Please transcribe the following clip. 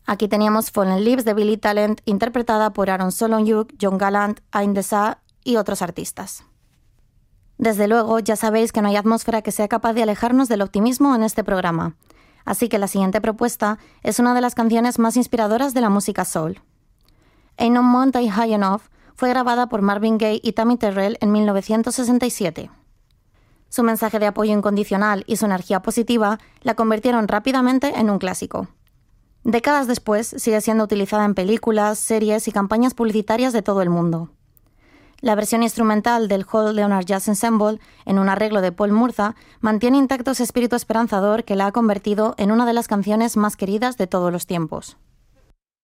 Aquí teníamos Fallen Leaves de Billy Talent, interpretada por Aaron Solomon, John Gallant, Ain Dessa y otros artistas. Desde luego, ya sabéis que no hay atmósfera que sea capaz de alejarnos del optimismo en este programa, así que la siguiente propuesta es una de las canciones más inspiradoras de la música soul. Ain't No Mountain High Enough fue grabada por Marvin Gaye y Tammy Terrell en 1967. Su mensaje de apoyo incondicional y su energía positiva la convirtieron rápidamente en un clásico. Décadas después, sigue siendo utilizada en películas, series y campañas publicitarias de todo el mundo. La versión instrumental del Hall Leonard Jazz Ensemble, en un arreglo de Paul Murtha, mantiene intacto ese espíritu esperanzador que la ha convertido en una de las canciones más queridas de todos los tiempos.